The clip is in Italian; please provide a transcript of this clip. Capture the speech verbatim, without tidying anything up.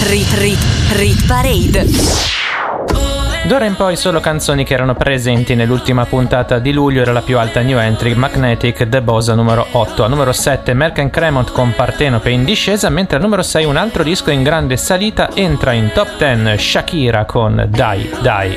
Rit Rit Rit Parade. D'ora in poi solo canzoni che erano presenti nell'ultima puntata di luglio. Era la più alta new entry, Magnetic, The Bossa numero otto. Al numero sette Merck and Cremont con Partenope in discesa, mentre al numero sei un altro disco in grande salita, entra in top dieci Shakira con Dai Dai.